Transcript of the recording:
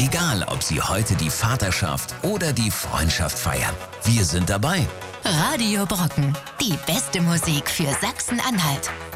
Egal, ob Sie heute die Vaterschaft oder die Freundschaft feiern. Wir sind dabei. Radio Brocken. Die beste Musik für Sachsen-Anhalt.